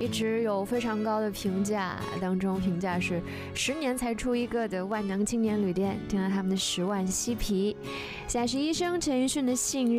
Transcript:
一直有非常高的评价，当中评价是10年才出一个的万能青年旅店，听到他们的10万嬉皮。现在是医生陈奕迅的信任。